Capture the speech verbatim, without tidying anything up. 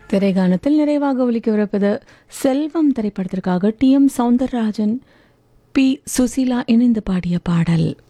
திரைகானத்தில் நிறைவாக ஒலிக்கவிருப்பது செல்வம் திரைப்படத்திற்காக D M Soundararajan, B Susheela இணைந்து பாடிய பாடல்.